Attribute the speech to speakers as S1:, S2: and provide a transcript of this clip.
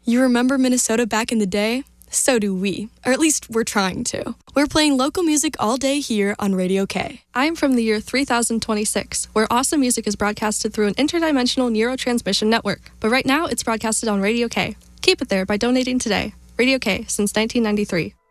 S1: You remember Minnesota back in the day? So do we, or at least we're trying to. We're playing local music all day here on Radio K.
S2: I'm from the year 3026, where awesome music is broadcasted through an interdimensional neurotransmission network. But right now, it's broadcasted on Radio K. Keep it there by donating today. Radio K since 1993.